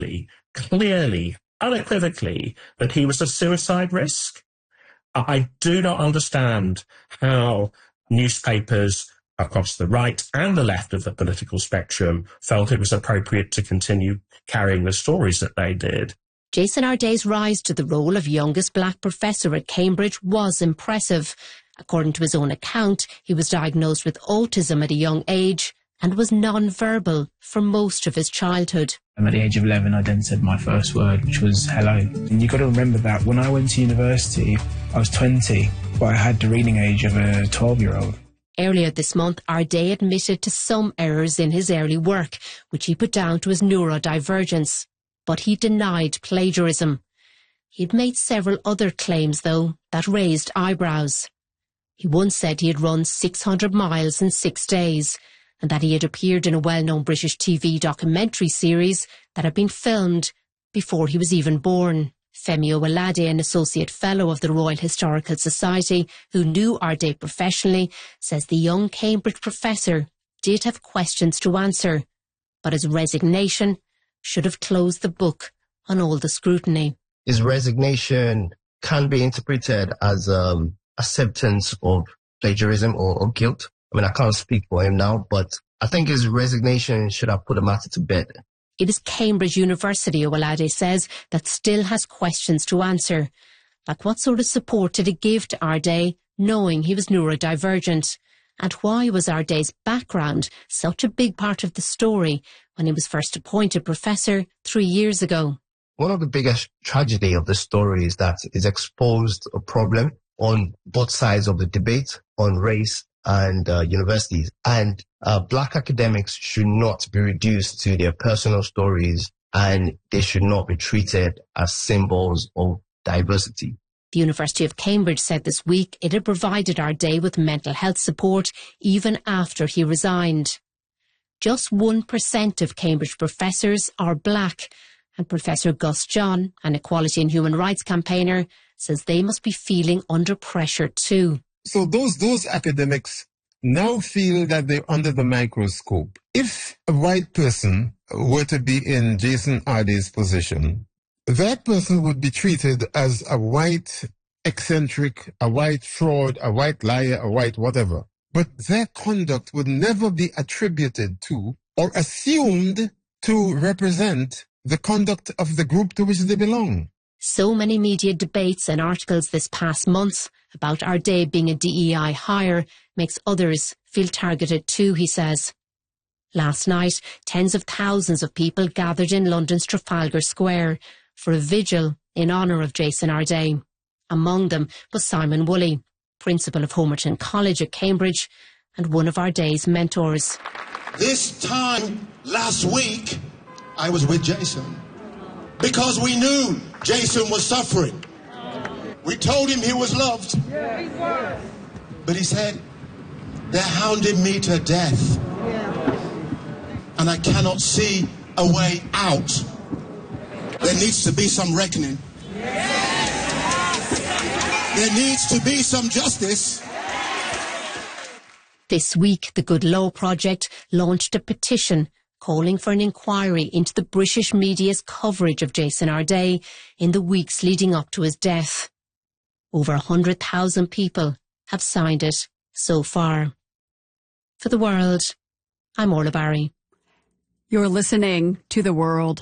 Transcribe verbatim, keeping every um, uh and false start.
clearly, unequivocally, that he was a suicide risk. I do not understand how newspapers across the right and the left of the political spectrum felt it was appropriate to continue carrying the stories that they did. Jason Arday's rise to the role of youngest black professor at Cambridge was impressive. According to his own account, he was diagnosed with autism at a young age and was non-verbal for most of his childhood. At the age of eleven, I then said my first word, which was hello. And you've got to remember that when I went to university, I was twenty, but I had the reading age of a twelve-year-old. Earlier this month, Arday admitted to some errors in his early work, which he put down to his neurodivergence. But he denied plagiarism. He'd made several other claims, though, that raised eyebrows. He once said he had run six hundred miles in six days, and that he had appeared in a well-known British T V documentary series that had been filmed before he was even born. Femi Owolade, an Associate Fellow of the Royal Historical Society, who knew Arday professionally, says the young Cambridge professor did have questions to answer, but his resignation should have closed the book on all the scrutiny. His resignation can be interpreted as um, acceptance of plagiarism or, or guilt. I mean, I can't speak for him now, but I think his resignation should have put the matter to bed. It is Cambridge University, Owolade says, that still has questions to answer. Like what sort of support did it give to Arday, knowing he was neurodivergent? And why was Arday's background such a big part of the story when he was first appointed professor three years ago? One of the biggest tragedy of the story is that it's exposed a problem on both sides of the debate on race and uh, universities. And uh, black academics should not be reduced to their personal stories, and they should not be treated as symbols of diversity. The University of Cambridge said this week it had provided Arday with mental health support even after he resigned. Just one percent of Cambridge professors are black, and Professor Gus John, an equality and human rights campaigner, says they must be feeling under pressure too. So those those academics now feel that they're under the microscope. If a white person were to be in Jason Arday's position, that person would be treated as a white eccentric, a white fraud, a white liar, a white whatever. But their conduct would never be attributed to or assumed to represent the conduct of the group to which they belong. So many media debates and articles this past month about Arday being a D E I hire makes others feel targeted too, he says. Last night, tens of thousands of people gathered in London's Trafalgar Square for a vigil in honour of Jason Arday. Among them was Simon Woolley, principal of Homerton College at Cambridge and one of Arday's mentors. This time last week, I was with Jason because we knew Jason was suffering. We told him he was loved. But he said, they're hounding me to death. And I cannot see a way out. There needs to be some reckoning. There needs to be some justice. This week, the Good Law Project launched a petition calling for an inquiry into the British media's coverage of Jason Arday in the weeks leading up to his death. Over one hundred thousand people have signed it so far. For The World, I'm Orla Barry. You're listening to The World.